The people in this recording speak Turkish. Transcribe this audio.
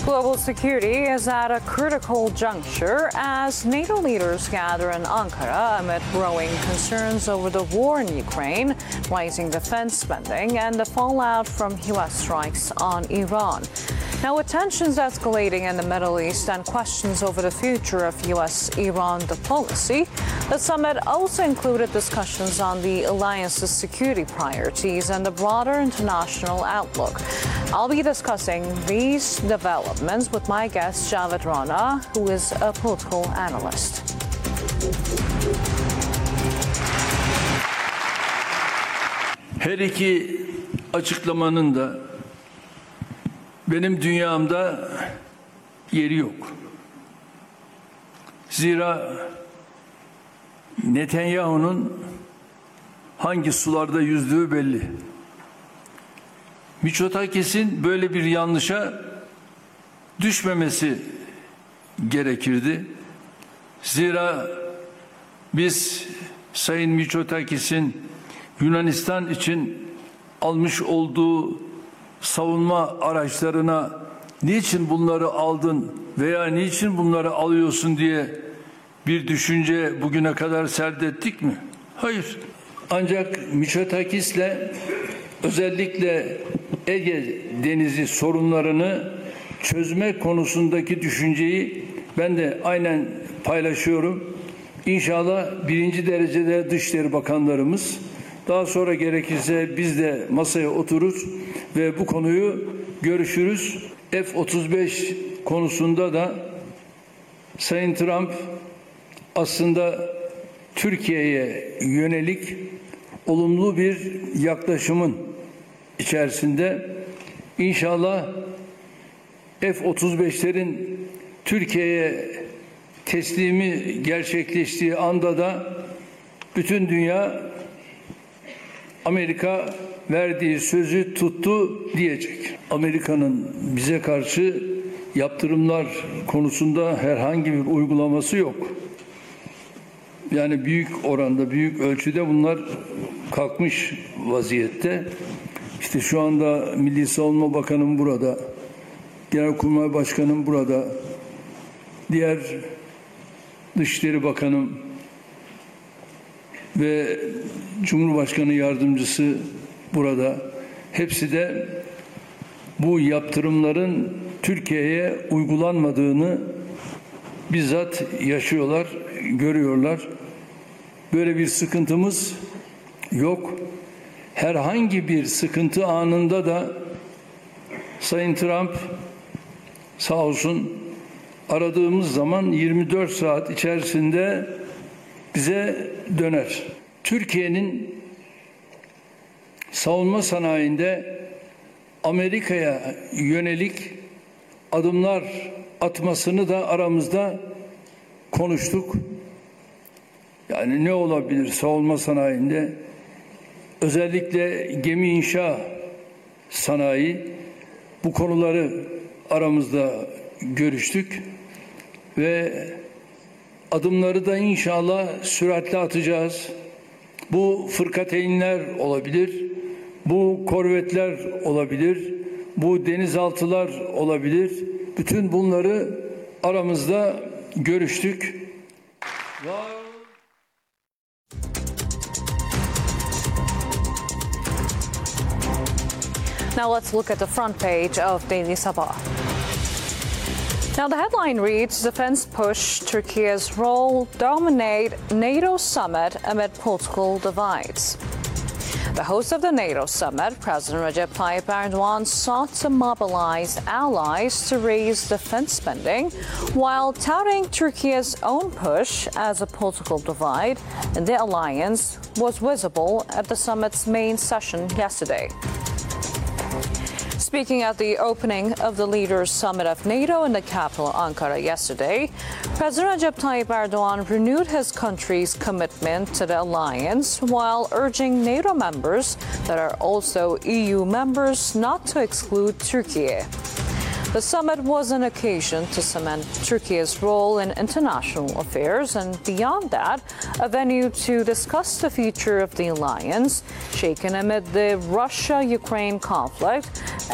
Global security is at a critical juncture as NATO leaders gather in Ankara amid growing concerns over the war in Ukraine, rising defense spending, and the fallout from U.S. strikes on Iran. Now, with tensions escalating in the Middle East and questions over the future of U.S.-Iran diplomacy, the summit also included discussions on the alliance's security priorities and the broader international outlook. I'll be discussing these developments with my guest, Javed Rana, who is a political analyst. Her iki açıklamanın da benim dünyamda yeri yok. Zira Netanyahu'nun hangi sularda yüzdüğü belli. Mitsotakis'in böyle bir yanlışa düşmemesi gerekirdi. Zira biz Sayın Mitsotakis'in Yunanistan için almış olduğu savunma araçlarına niçin bunları aldın veya niçin bunları alıyorsun diye bir düşünce bugüne kadar serdettik mi? Hayır. Ancak Mitsotakis'le özellikle Ege Denizi sorunlarını çözme konusundaki düşünceyi ben de aynen paylaşıyorum. İnşallah birinci derecede Dışişleri Bakanlarımız, daha sonra gerekirse biz de masaya oturur ve bu konuyu görüşürüz. F-35 konusunda da Sayın Trump aslında Türkiye'ye yönelik olumlu bir yaklaşımın içerisinde. İnşallah F-35'lerin Türkiye'ye teslimi gerçekleştiği anda da bütün dünya Amerika verdiği sözü tuttu diyecek. Amerika'nın bize karşı yaptırımlar konusunda herhangi bir uygulaması yok. Yani büyük oranda, büyük ölçüde bunlar kalkmış vaziyette. İşte şu anda Milli Savunma Bakanım burada, Genelkurmay Başkanım burada, diğer Dışişleri Bakanım ve Cumhurbaşkanı Yardımcısı burada. Hepsi de bu yaptırımların Türkiye'ye uygulanmadığını bizzat yaşıyorlar, görüyorlar. Böyle bir sıkıntımız yok. Herhangi bir sıkıntı anında da Sayın Trump sağ olsun aradığımız zaman 24 saat içerisinde bize döner. Türkiye'nin savunma sanayinde Amerika'ya yönelik adımlar atmasını da aramızda konuştuk. Yani ne olabilir savunma sanayinde? Özellikle gemi inşa sanayi, bu konuları aramızda görüştük ve adımları da inşallah süratle atacağız. Bu fırkateynler olabilir, bu korvetler olabilir, bu denizaltılar olabilir. Bütün bunları aramızda görüştük. Now let's look at the front page of Daily Sabah. Now the headline reads, Defense push, Turkey's role dominate NATO summit amid political divides. The host of the NATO summit, President Recep Tayyip Erdogan, sought to mobilize allies to raise defense spending while touting Turkey's own push as a political divide in the alliance was visible at the summit's main session yesterday. Speaking at the opening of the Leaders' Summit of NATO in the capital Ankara yesterday, President Recep Tayyip Erdogan renewed his country's commitment to the alliance while urging NATO members that are also EU members not to exclude Turkey. The summit was an occasion to cement Turkey's role in international affairs and, beyond that, a venue to discuss the future of the alliance, shaken amid the Russia-Ukraine conflict